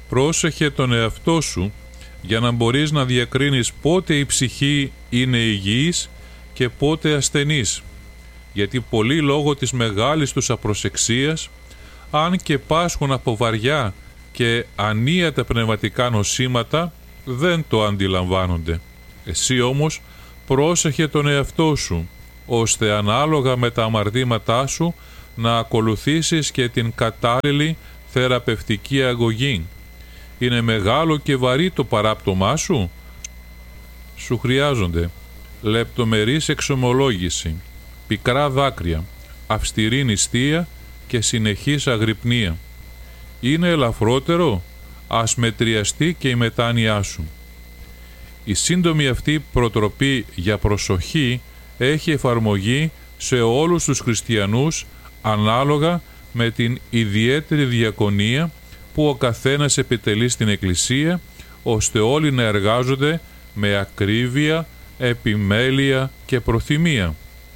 Πρόσεχε τον εαυτό σου για να μπορείς να διακρίνεις πότε η ψυχή είναι υγιής και πότε ασθενής, γιατί πολλοί λόγω της μεγάλης τους απροσεξίας, αν και πάσχουν από βαριά και ανίατα πνευματικά νοσήματα, δεν το αντιλαμβάνονται. Εσύ όμως πρόσεχε τον εαυτό σου, ώστε ανάλογα με τα αμαρτήματά σου να ακολουθήσεις και την κατάλληλη θεραπευτική αγωγή. Είναι μεγάλο και βαρύ το παράπτωμά σου. Σου χρειάζονται λεπτομερής εξομολόγηση, πικρά δάκρυα, αυστηρή νηστεία και συνεχής αγρυπνία. Είναι ελαφρότερο, ας μετριαστεί και η μετάνοιά σου. Η σύντομη αυτή προτροπή για προσοχή έχει εφαρμογή σε όλους τους χριστιανούς ανάλογα με την ιδιαίτερη διακονία που ο καθένας επιτελεί στην Εκκλησία, ώστε όλοι να εργάζονται με ακρίβεια, επιμέλεια και προθυμία.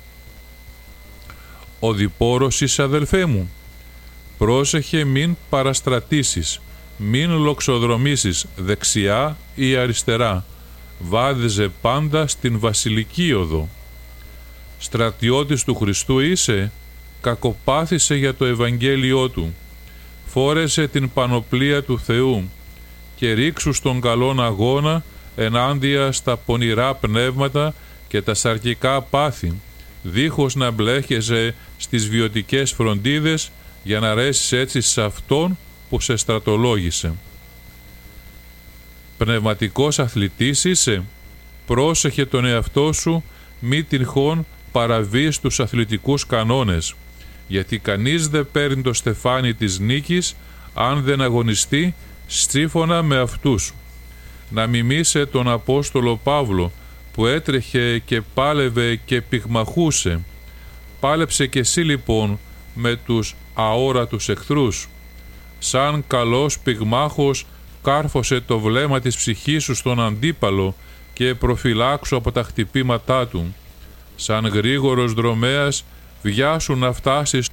Ο διπόρος εις αδελφέ μου, πρόσεχε μην παραστρατήσεις, μην λοξοδρομήσεις δεξιά ή αριστερά, βάδιζε πάντα στην βασιλική οδό. Στρατιώτης του Χριστού είσαι, κακοπάθησε για το Ευαγγέλιό Του, φόρεσε την πανοπλία του Θεού και ρίξου στον καλόν αγώνα ενάντια στα πονηρά πνεύματα και τα σαρκικά πάθη, δίχως να μπλέχεσαι στις βιωτικές φροντίδες για να ρέσεις έτσι σε Αυτόν που σε στρατολόγησε. Πνευματικός αθλητής είσαι, πρόσεχε τον εαυτό σου μη τυχόν παραβείς τους αθλητικούς κανόνες, γιατί κανείς δεν παίρνει το στεφάνι της νίκης αν δεν αγωνιστεί σύμφωνα με αυτούς. Να μιμήσε τον Απόστολο Παύλο που έτρεχε και πάλευε και πυγμαχούσε. Πάλεψε και εσύ λοιπόν με τους αόρατους εχθρούς. Σαν καλός πυγμάχος κάρφωσε το βλέμμα της ψυχής σου στον αντίπαλο και προφυλάξου από τα χτυπήματά του. Σαν γρήγορος δρομέας βιάσου να φτάσεις